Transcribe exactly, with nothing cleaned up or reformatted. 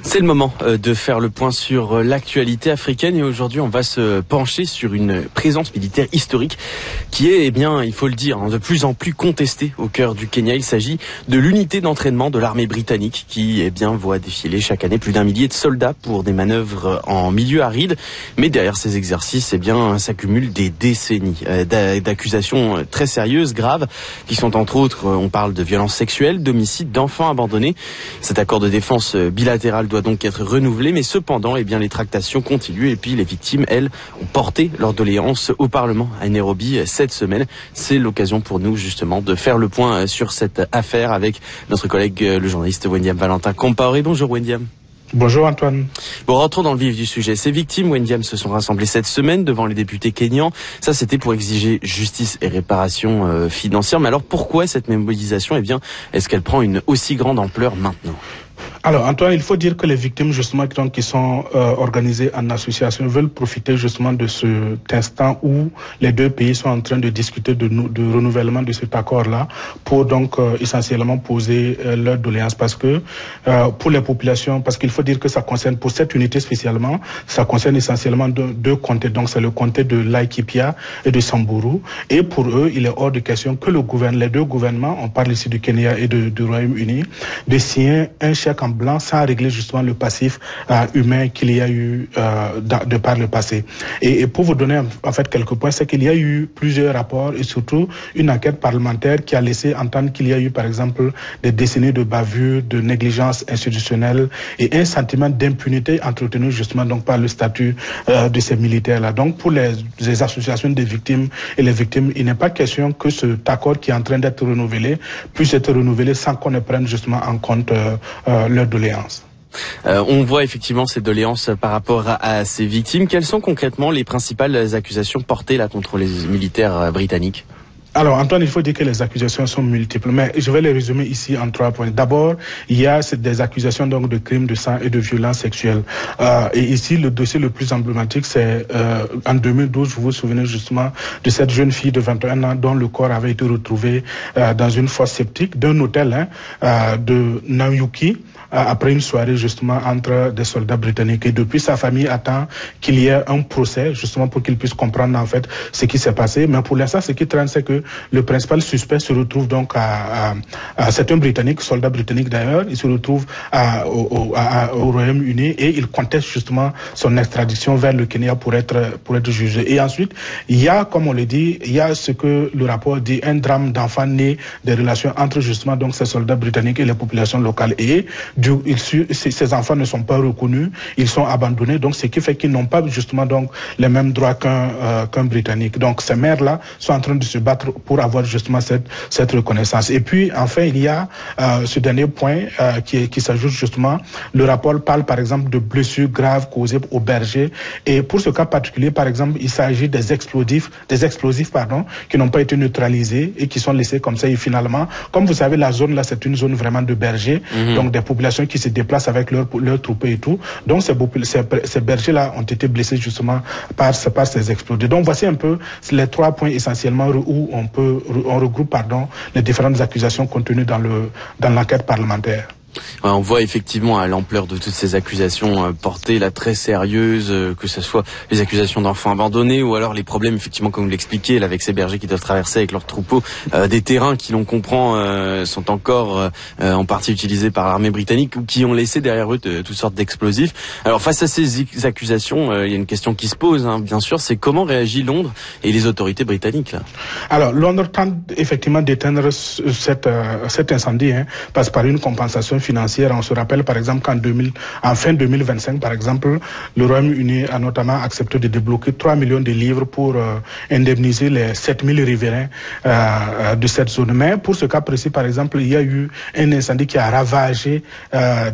C'est le moment de faire le point sur l'actualité africaine et aujourd'hui on va se pencher sur une présence militaire historique qui est, eh bien, il faut le dire, de plus en plus contestée au cœur du Kenya. Il s'agit de l'unité d'entraînement de l'armée britannique qui, eh bien, voit défiler chaque année plus d'un millier de soldats pour des manœuvres en milieu aride. Mais derrière ces exercices, eh bien, s'accumulent des décennies d'accusations très sérieuses, graves, qui sont entre autres, on parle de violences sexuelles, d'homicides, d'enfants abandonnés. Cet accord de défense bilatéral doit donc être renouvelé, mais cependant, eh bien, les tractations continuent et puis les victimes, elles, ont porté leur doléance au Parlement à Nairobi cette semaine. C'est l'occasion pour nous, justement, de faire le point sur cette affaire avec notre collègue, le journaliste Wendiam Valentin Compaoré. Bonjour Wendiam. Bonjour Antoine. Bon, rentrons dans le vif du sujet. Ces victimes, Wendiam, se sont rassemblées cette semaine devant les députés kenyans. Ça, c'était pour exiger justice et réparation euh, financière. Mais alors, pourquoi cette mobilisation, eh bien, est-ce qu'elle prend une aussi grande ampleur maintenant ? Alors Antoine, il faut dire que les victimes justement qui sont euh, organisées en association veulent profiter justement de cet instant où les deux pays sont en train de discuter de, de renouvellement de cet accord-là pour donc euh, essentiellement poser euh, leurs doléances parce que euh, pour les populations, parce qu'il faut dire que ça concerne pour cette unité spécialement, ça concerne essentiellement deux, deux comtés, donc c'est le comté de Laikipia et de Samburu, et pour eux il est hors de question que le gouvernement, les deux gouvernements, on parle ici du Kenya et de, du Royaume-Uni, de signer un chèque en blanc sans régler justement le passif euh, humain qu'il y a eu euh, de, de par le passé. Et, et pour vous donner en fait quelques points, c'est qu'il y a eu plusieurs rapports et surtout une enquête parlementaire qui a laissé entendre qu'il y a eu par exemple des décennies de bavures, de négligence institutionnelle et un sentiment d'impunité entretenu justement donc par le statut euh, de ces militaires-là. Donc pour les, les associations des victimes et les victimes, il n'est pas question que cet accord qui est en train d'être renouvelé puisse être renouvelé sans qu'on ne prenne justement en compte euh, euh, leurs doléances. Euh, on voit effectivement ces doléances par rapport à, à ces victimes. Quelles sont concrètement les principales accusations portées là contre les militaires britanniques ? Alors Antoine, il faut dire que les accusations sont multiples, mais je vais les résumer ici en trois points. D'abord, il y a des accusations donc de crimes de sang et de violences sexuelles. Euh, et ici, le dossier le plus emblématique, c'est euh, en deux mille douze, vous vous souvenez justement de cette jeune fille de vingt et un ans dont le corps avait été retrouvé euh, dans une fosse septique d'un hôtel hein, euh, de Nanyuki, après une soirée justement entre des soldats britanniques. Et depuis, sa famille attend qu'il y ait un procès justement pour qu'ils puissent comprendre en fait ce qui s'est passé. Mais pour l'instant, ce qui traîne, c'est que le principal suspect se retrouve donc à, à, à c'est un Britannique, soldat britannique d'ailleurs, il se retrouve à, au, à, au Royaume-Uni et il conteste justement son extradition vers le Kenya pour être, pour être jugé. Et ensuite, il y a, comme on le dit, il y a ce que le rapport dit, un drame d'enfants nés des relations entre justement donc ces soldats britanniques et les populations locales. Et Du, ils, ces enfants ne sont pas reconnus, ils sont abandonnés, donc ce qui fait qu'ils n'ont pas justement donc les mêmes droits qu'un euh, qu'un Britannique. Donc ces mères-là sont en train de se battre pour avoir justement cette, cette reconnaissance. Et puis enfin il y a euh, ce dernier point euh, qui, qui s'ajoute justement, le rapport parle par exemple de blessures graves causées aux bergers. Et pour ce cas particulier, par exemple, il s'agit des explosifs, des explosifs pardon, qui n'ont pas été neutralisés et qui sont laissés comme ça. Et finalement, comme vous savez, la zone là, c'est une zone vraiment de bergers, mm-hmm. donc des populations qui se déplacent avec leurs leur troupeaux et tout. Donc ces, ces, ces bergers-là ont été blessés justement par, par ces explosifs. Donc voici un peu les trois points essentiellement où on peut on regroupe pardon les différentes accusations contenues dans le dans l'enquête parlementaire. Ouais, on voit effectivement à l'ampleur de toutes ces accusations euh, portées là très sérieuses, euh, que ce soit les accusations d'enfants abandonnés ou alors les problèmes effectivement comme vous l'expliquez là, avec ces bergers qui doivent traverser avec leurs troupeaux euh, des terrains qui l'on comprend euh, sont encore euh, en partie utilisés par l'armée britannique ou qui ont laissé derrière eux de, toutes sortes d'explosifs. Alors face à ces accusations, euh, il y a une question qui se pose hein, bien sûr, c'est comment réagit Londres et les autorités britanniques là ? Alors Londres tente effectivement d'éteindre cette, euh, cet incendie, hein, passe par une compensation financière. On se rappelle par exemple qu'en deux mille, en fin deux mille vingt-cinq par exemple, le Royaume-Uni a notamment accepté de débloquer trois millions de livres pour euh, indemniser les sept mille riverains euh, de cette zone. Mais pour ce cas précis par exemple, il y a eu un incendie qui a ravagé euh,